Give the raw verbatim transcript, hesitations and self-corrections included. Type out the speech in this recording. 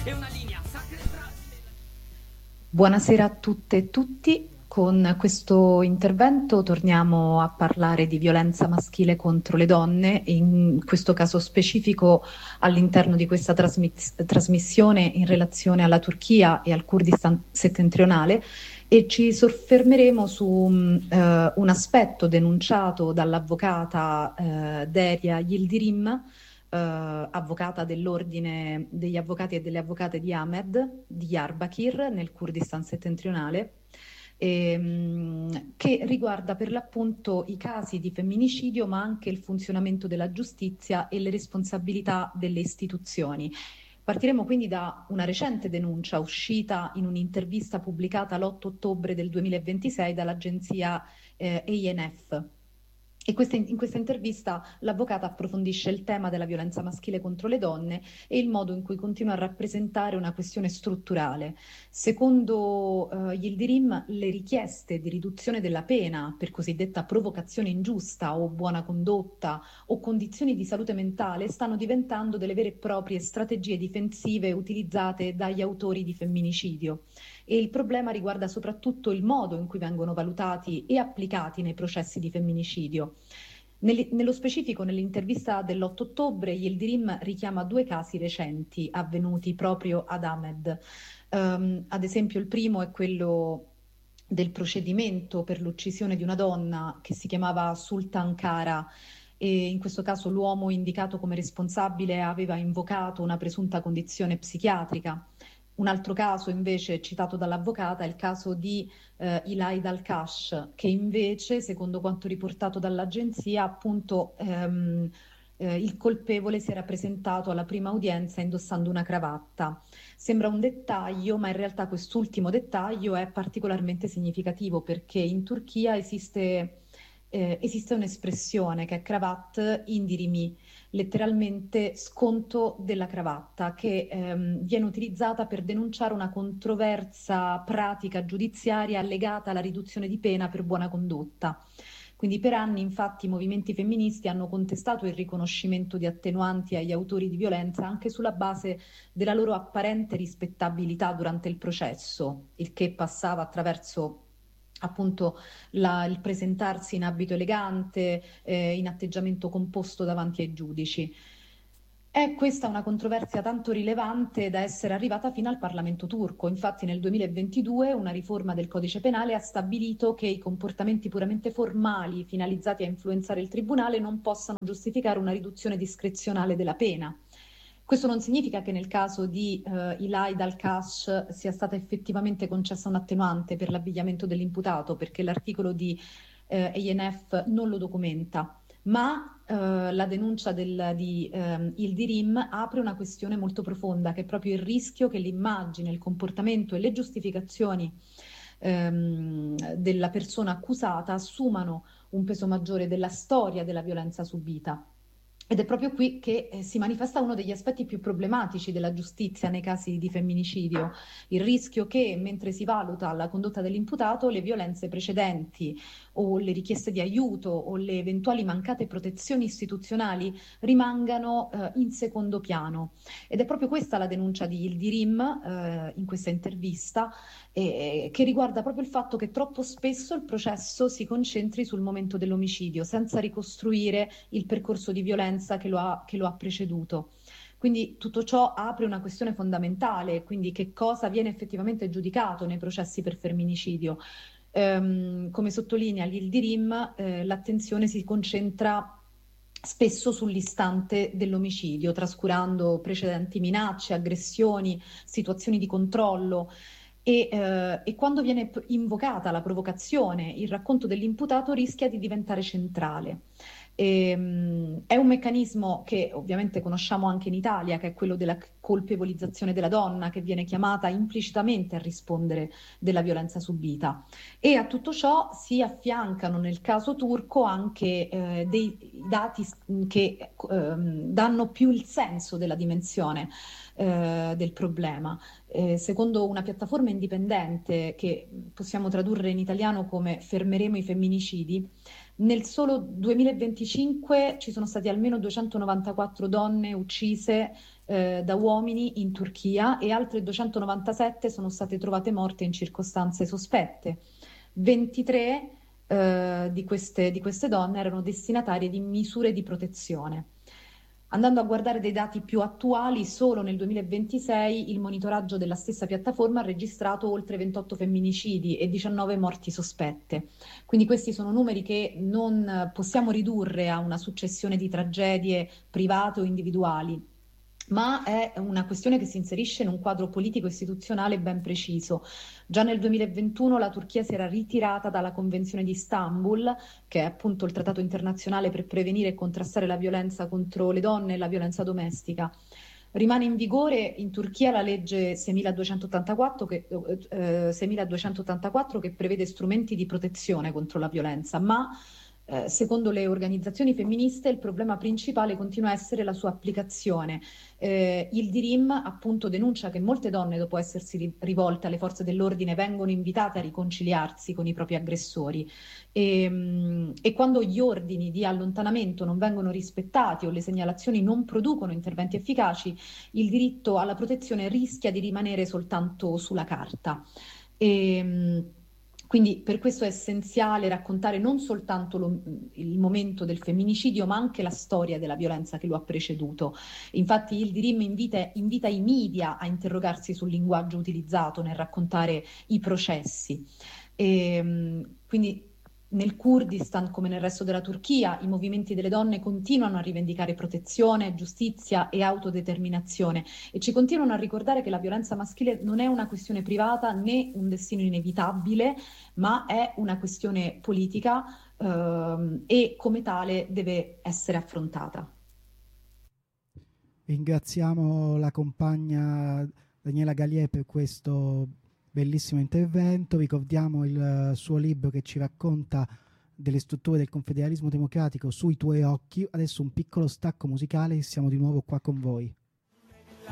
Buonasera a tutte e tutti. Con questo intervento torniamo a parlare di violenza maschile contro le donne, in questo caso specifico all'interno di questa trasmiss- trasmissione in relazione alla Turchia e al Kurdistan settentrionale, e ci soffermeremo su mh, eh, un aspetto denunciato dall'avvocata eh, Deria Yildirim, eh, avvocata dell'ordine degli avvocati e delle avvocate di Ahmed di Diyarbakir nel Kurdistan settentrionale, ehm, che riguarda per l'appunto i casi di femminicidio, ma anche il funzionamento della giustizia e le responsabilità delle istituzioni. Partiremo quindi da una recente denuncia uscita in un'intervista pubblicata l'otto ottobre del duemilaventisei dall'agenzia eh, A N F. E questa- in questa intervista l'avvocata approfondisce il tema della violenza maschile contro le donne e il modo in cui continua a rappresentare una questione strutturale. Secondo eh, Yildirim, le richieste di riduzione della pena per cosiddetta provocazione ingiusta o buona condotta o condizioni di salute mentale stanno diventando delle vere e proprie strategie difensive utilizzate dagli autori di femminicidio. E il problema riguarda soprattutto il modo in cui vengono valutati e applicati nei processi di femminicidio. Nel- nello specifico, nell'intervista dell'otto ottobre, Yildirim richiama due casi recenti avvenuti proprio ad Ahmed. Ehm, ad esempio, il primo è quello del procedimento per l'uccisione di una donna che si chiamava Sultan Kara, e in questo caso l'uomo indicato come responsabile aveva invocato una presunta condizione psichiatrica. Un altro caso invece citato dall'avvocata è il caso di eh, Ilaid Al-Kash, che invece, secondo quanto riportato dall'agenzia, appunto ehm, eh, il colpevole si era presentato alla prima udienza indossando una cravatta. Sembra un dettaglio, ma in realtà quest'ultimo dettaglio è particolarmente significativo perché in Turchia esiste, eh, esiste un'espressione che è kravat indirimi, letteralmente sconto della cravatta, che ehm, viene utilizzata per denunciare una controversa pratica giudiziaria legata alla riduzione di pena per buona condotta. Quindi per anni, infatti, i movimenti femministi hanno contestato il riconoscimento di attenuanti agli autori di violenza anche sulla base della loro apparente rispettabilità durante il processo, il che passava attraverso appunto la- il presentarsi in abito elegante, eh, in atteggiamento composto davanti ai giudici. È questa una controversia tanto rilevante da essere arrivata fino al Parlamento turco. Infatti nel duemilaventidue una riforma del codice penale ha stabilito che i comportamenti puramente formali finalizzati a influenzare il tribunale non possano giustificare una riduzione discrezionale della pena. Questo non significa che nel caso di eh, Ilaid Al-Kash sia stata effettivamente concessa un'attenuante per l'abbigliamento dell'imputato, perché l'articolo di eh, A N F non lo documenta, ma eh, la denuncia del, di ehm, Yildirim apre una questione molto profonda, che è proprio il rischio che l'immagine, il comportamento e le giustificazioni ehm, della persona accusata assumano un peso maggiore della storia della violenza subita. Ed è proprio qui che eh, si manifesta uno degli aspetti più problematici della giustizia nei casi di femminicidio, il rischio che, mentre si valuta la condotta dell'imputato, le violenze precedenti o le richieste di aiuto o le eventuali mancate protezioni istituzionali rimangano eh, in secondo piano. Ed è proprio questa la denuncia di Yildirim eh, in questa intervista, eh, che riguarda proprio il fatto che troppo spesso il processo si concentri sul momento dell'omicidio, senza ricostruire il percorso di violenza che lo ha, che lo ha preceduto. Quindi tutto ciò apre una questione fondamentale, quindi che cosa viene effettivamente giudicato nei processi per femminicidio. Ehm, come sottolinea l'Ildirim, eh, l'attenzione si concentra spesso sull'istante dell'omicidio, trascurando precedenti minacce, aggressioni, situazioni di controllo. E, eh, e quando viene p- invocata la provocazione, il racconto dell'imputato rischia di diventare centrale. Ehm, è un meccanismo che ovviamente conosciamo anche in Italia, che è quello della colpevolizzazione della donna, che viene chiamata implicitamente a rispondere della violenza subita. E a tutto ciò si affiancano nel caso turco anche eh, dei dati s- che ehm, danno più il senso della dimensione eh, del problema. Eh, secondo una piattaforma indipendente che possiamo tradurre in italiano come Fermeremo i femminicidi, Nel solo duemilaventicinque ci sono stati almeno duecentonovantaquattro donne uccise eh, da uomini in Turchia e altre duecentonovantasette sono state trovate morte in circostanze sospette. ventitré eh, di queste, di queste donne erano destinatarie di misure di protezione. Andando a guardare dei dati più attuali, solo nel duemilaventisei il monitoraggio della stessa piattaforma ha registrato oltre ventotto femminicidi e diciannove morti sospette. Quindi questi sono numeri che non possiamo ridurre a una successione di tragedie private o individuali, ma è una questione che si inserisce in un quadro politico istituzionale ben preciso. Già nel duemilaventuno la Turchia si era ritirata dalla Convenzione di Istanbul, che è appunto il trattato internazionale per prevenire e contrastare la violenza contro le donne e la violenza domestica. Rimane in vigore in Turchia la legge seiemiladuecentottantaquattro che, eh, seiemiladuecentottantaquattro che prevede strumenti di protezione contro la violenza, ma eh, secondo le organizzazioni femministe il problema principale continua a essere la sua applicazione. Eh, il Dirim appunto denuncia che molte donne, dopo essersi ri- rivolte alle forze dell'ordine, vengono invitate a riconciliarsi con i propri aggressori e, mh, e quando gli ordini di allontanamento non vengono rispettati o le segnalazioni non producono interventi efficaci, il diritto alla protezione rischia di rimanere soltanto sulla carta. E, mh, quindi per questo è essenziale raccontare non soltanto lo- il momento del femminicidio, ma anche la storia della violenza che lo ha preceduto. Infatti il Dirim invita, invita i media a interrogarsi sul linguaggio utilizzato nel raccontare i processi. E, mh, quindi nel Kurdistan, come nel resto della Turchia, i movimenti delle donne continuano a rivendicare protezione, giustizia e autodeterminazione e ci continuano a ricordare che la violenza maschile non è una questione privata né un destino inevitabile, ma è una questione politica ehm, e come tale deve essere affrontata. Ringraziamo la compagna Daniela Gallier per questo bellissimo intervento. Ricordiamo il suo libro che ci racconta delle strutture del confederalismo democratico sui tuoi occhi. Adesso un piccolo stacco musicale e siamo di nuovo qua con voi.